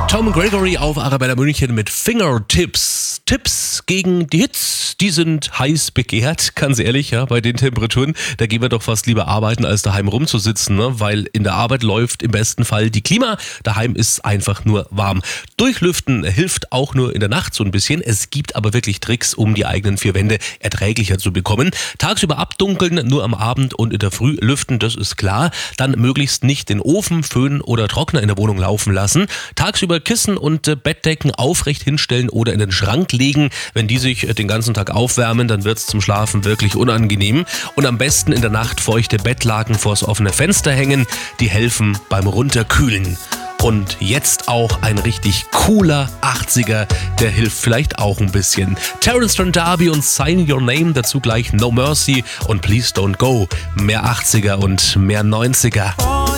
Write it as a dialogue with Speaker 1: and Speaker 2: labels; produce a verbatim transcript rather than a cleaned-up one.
Speaker 1: Tom Gregory auf Arabella München mit Fingertips. Tipps gegen die Hits, die sind heiß begehrt, ganz ehrlich, ja, bei den Temperaturen, da gehen wir doch fast lieber arbeiten, als daheim rumzusitzen, ne? Weil in der Arbeit läuft im besten Fall die Klima, daheim ist einfach nur warm. Durchlüften hilft auch nur in der Nacht so ein bisschen, es gibt aber wirklich Tricks, um die eigenen vier Wände erträglicher zu bekommen. Tagsüber abdunkeln, nur am Abend und in der Früh lüften, das ist klar. Dann möglichst nicht den Ofen, Föhn oder Trockner in der Wohnung laufen lassen. Tagsüber Kissen und äh, Bettdecken aufrecht hinstellen oder in den Schrank legen. Wenn die sich äh, den ganzen Tag aufwärmen, dann wird's zum Schlafen wirklich unangenehm. Und am besten in der Nacht feuchte Bettlaken vors offene Fenster hängen. Die helfen beim Runterkühlen. Und jetzt auch ein richtig cooler achtziger, der hilft vielleicht auch ein bisschen. Terence Trent D'Arby und Sign Your Name, dazu gleich No Mercy und Please Don't Go. Mehr achtziger und mehr neunziger.